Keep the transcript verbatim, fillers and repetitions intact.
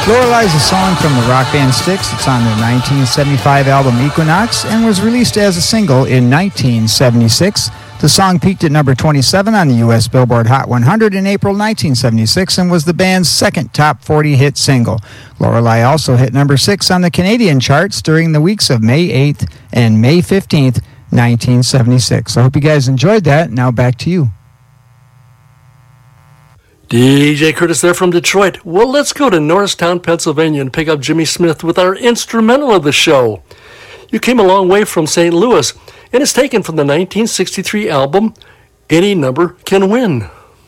Lorelei is a song from the rock band Styx. It's on their nineteen seventy-five album Equinox and was released as a single in nineteen seventy-six. The song peaked at number twenty-seven on the U S Billboard Hot one hundred in April nineteen seventy-six and was the band's second top forty hit single. Lorelei also hit number six on the Canadian charts during the weeks of May eighth and May fifteenth, nineteen seventy-six. I hope you guys enjoyed that. Now back to you. D J Curtis there from Detroit. Well, let's go to Norristown, Pennsylvania and pick up Jimmy Smith with our instrumental of the show. You came a long way from Saint Louis, and it's taken from the nineteen sixty-three album, Any Number Can Win.